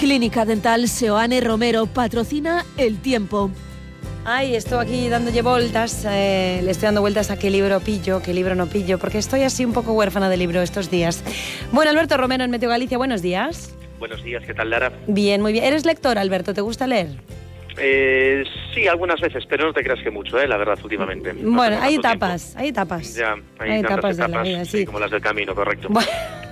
Clínica Dental Seoane Romero patrocina El Tiempo. Ay, estoy aquí dándolle vueltas, le estoy dando vueltas a qué libro pillo, qué libro no pillo, porque estoy así un poco huérfana de libro estos días. Bueno, Alberto Romero en Meteo Galicia, buenos días. Buenos días, ¿qué tal, Lara? Bien, muy bien. ¿Eres lector, Alberto? ¿Te gusta leer? Sí, algunas veces, pero no te creas que mucho, la verdad, últimamente. No bueno, hay etapas, hay etapas. Ya, hay etapas de la vida, sí. Como las del camino, correcto. Bueno.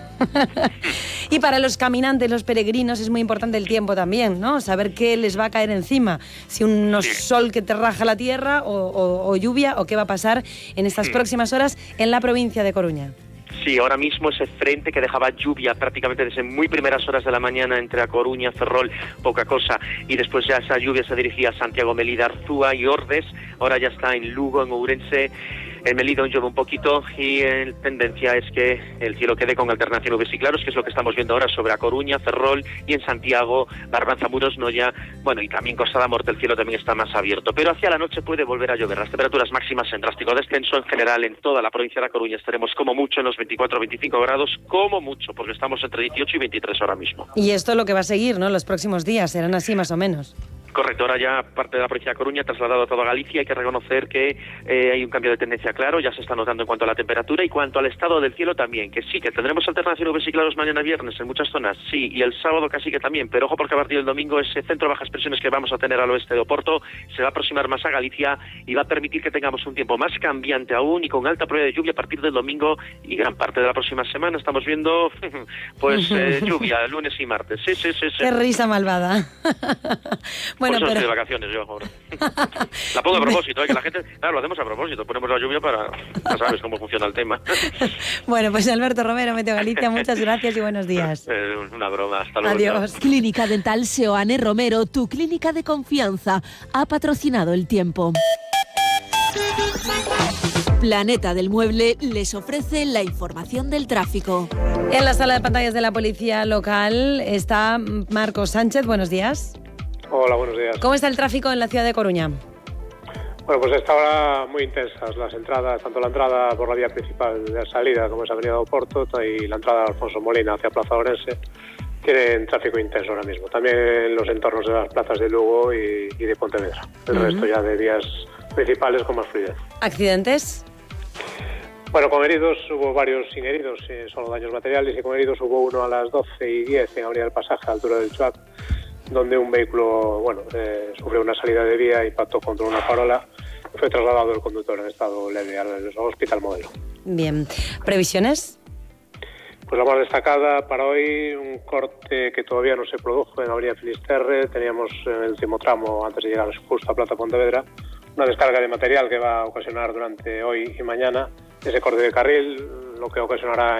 Y para los caminantes, los peregrinos, es muy importante el tiempo también, ¿no? Saber qué les va a caer encima. Si un sol que te raja la tierra o lluvia, o qué va a pasar en estas próximas horas en la provincia de Coruña. Sí, ahora mismo ese frente que dejaba lluvia prácticamente desde muy primeras horas de la mañana entre A Coruña, Ferrol, poca cosa, y después ya esa lluvia se dirigía a Santiago, Melida, Arzúa y Ordes. Ahora ya está en Lugo, en Ourense. En Melida llueve un poquito y la tendencia es que el cielo quede con alternancia nubes y claros, que es lo que estamos viendo ahora sobre A Coruña, Ferrol y en Santiago, Barbanza, Muros, Noia, bueno, y también Costa da Morte, el cielo también está más abierto. Pero hacia la noche puede volver a llover. Las temperaturas máximas en drástico descenso. En general, en toda la provincia de A Coruña estaremos como mucho en los 24-25 grados, como mucho, porque estamos entre 18 y 23 ahora mismo. Y esto es lo que va a seguir, ¿no? Los próximos días serán así más o menos. Correcto, ahora ya parte de la provincia de Coruña trasladado a toda Galicia. Hay que reconocer que hay un cambio de tendencia claro, ya se está notando en cuanto a la temperatura y cuanto al estado del cielo también, que sí, que tendremos alternancia de nubes y claros mañana viernes en muchas zonas, sí, y el sábado casi que también, pero ojo porque a partir del domingo ese centro de bajas presiones que vamos a tener al oeste de Oporto se va a aproximar más a Galicia y va a permitir que tengamos un tiempo más cambiante aún y con alta probabilidad de lluvia a partir del domingo y gran parte de la próxima semana. Estamos viendo pues lluvia lunes y martes. Sí. Qué risa malvada. Bueno, por eso estoy de vacaciones yo ahora. La pongo a propósito, que la gente, claro, lo hacemos a propósito, ponemos la lluvia para, ya sabes cómo funciona el tema. Bueno, pues Alberto Romero, Meteo Galicia, muchas gracias y buenos días. Una broma, hasta luego. Adiós. Chao. Clínica Dental Seoane Romero, tu clínica de confianza, ha patrocinado El Tiempo. Planeta del Mueble les ofrece la información del tráfico. En la sala de pantallas de la policía local está Marcos Sánchez. Buenos días. Hola, buenos días. ¿Cómo está el tráfico en la ciudad de Coruña? Bueno, pues está ahora muy intensas las entradas, tanto la entrada por la vía principal de salida, como es Avenida de Oporto, y la entrada de Alfonso Molina hacia Plaza Orense, tienen tráfico intenso ahora mismo. También los entornos de las plazas de Lugo y de Pontevedra. El resto ya de vías principales con más fluidez. ¿Accidentes? Bueno, con heridos hubo varios sin heridos, solo daños materiales, y con heridos hubo uno a las 12:10 en Avenida del Pasaje, a la altura del Chuac, donde un vehículo sufrió una salida de vía, impactó contra una farola y fue trasladado el conductor en estado leve al Hospital Modelo. Bien. ¿Previsiones? Pues la más destacada para hoy, un corte que todavía no se produjo en Avenida Finisterre. Teníamos en el último tramo, antes de llegar justo a Plaza Pontevedra, una descarga de material que va a ocasionar durante hoy y mañana ese corte de carril, lo que ocasionará